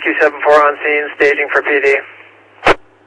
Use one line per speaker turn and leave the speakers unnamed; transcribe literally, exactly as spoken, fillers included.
two seven four on scene, staging for P D.